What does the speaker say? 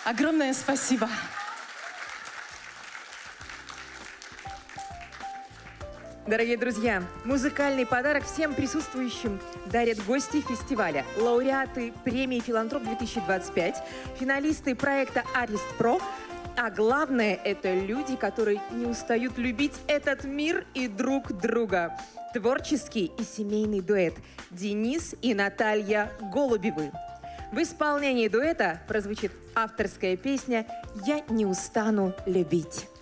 Огромное спасибо. Дорогие друзья, музыкальный подарок всем присутствующим дарят гости фестиваля, лауреаты премии «Филантроп-2025», финалисты проекта «Artist Pro», а главное, это люди, которые не устают любить этот мир и друг друга. Творческий и семейный дуэт Денис и Наталья Голубевы. В исполнении дуэта прозвучит авторская песня «Я не устану любить».